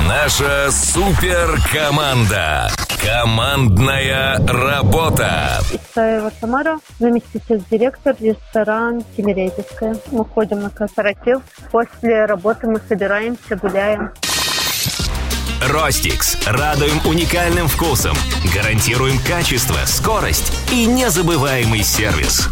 Наша суперкоманда. Командная работа. Исаева Тамара, заместитель директора, ресторан «Тимирязевская». Мы ходим на корпоратив. После работы мы собираемся, гуляем. Ростикс. Радуем уникальным вкусом. Гарантируем качество, скорость и незабываемый сервис.